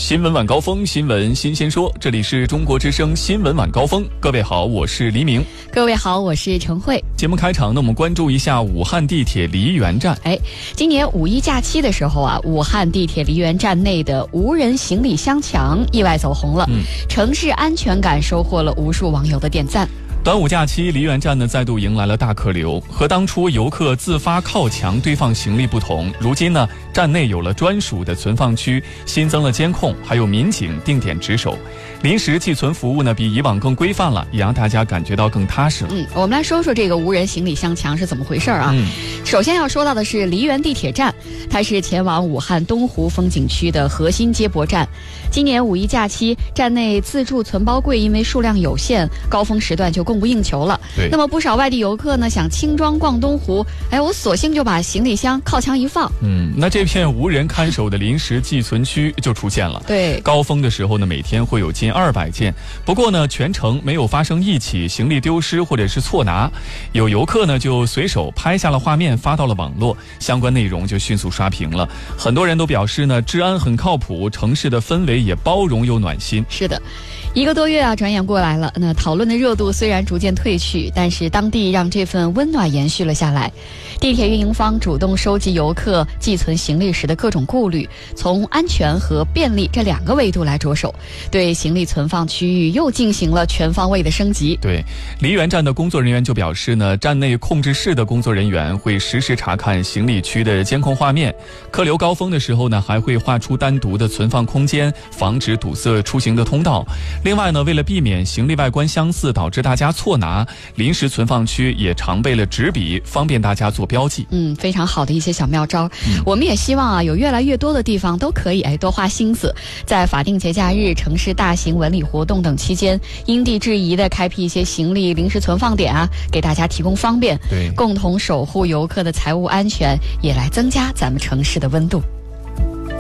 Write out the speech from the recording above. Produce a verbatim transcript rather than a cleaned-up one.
新闻晚高峰，新闻新鲜说，这里是中国之声新闻晚高峰。各位好，我是黎明。 各位好，我是陈慧。 节目开场呢，我们关注一下武汉地铁梨园站。 哎，今年五一假期的时候啊，武汉地铁梨园站内的无人行李箱墙意外走红了，嗯、城市安全感收获了无数网友的点赞。 端午假期，梨园站呢再度迎来了大客流。和当初游客自发靠墙堆放行李不同，如今呢，站内有了专属的存放区，新增了监控，还有民警定点值守。临时寄存服务呢比以往更规范了，也让大家感觉到更踏实了。 嗯，我们来说说这个无人行李箱墙是怎么回事啊？嗯，首先要说到的是梨园地铁站，它是前往武汉东湖风景区的核心接驳站。今年五一假期，站内自助存包柜因为数量有限，高峰时段就供不应求了。 对， 那么不少外地游客呢想轻装逛东湖，哎，我索性就把行李箱靠墙一放。 嗯，那这片无人看守的临时寄存区就出现了。 对， 高峰的时候呢，每天会有近二百件，不过呢，全程没有发生一起行李丢失或者是错拿。有游客呢就随手拍下了画面，发到了网络，相关内容就迅速刷屏了。很多人都表示呢，治安很靠谱，城市的氛围也包容又暖心。 是的，一个多月啊，转眼过来了。那讨论的热度虽然逐渐退去，但是当地让这份温暖延续了下来。地铁运营方主动收集游客寄存行李时的各种顾虑，从安全和便利这两个维度来着手，对行李存放区域又进行了全方位的升级。 对，梨园站的工作人员就表示呢，站内控制室的工作人员会实时查看行李区的监控画面，客流高峰的时候呢，还会划出单独的存放空间，防止堵塞出行的通道。另外呢，为了避免行李外观相似导致大家错拿，临时存放区也常备了纸笔，方便大家做标记。 嗯，非常好的一些小妙招。嗯、我们也希望啊，有越来越多的地方都可以哎多花心思，在法定节假日、城市大型文旅活动等期间，因地制宜的开辟一些行李临时存放点啊，给大家提供方便。 对， 共同守护游客的财务安全，也来增加咱们城市的温度。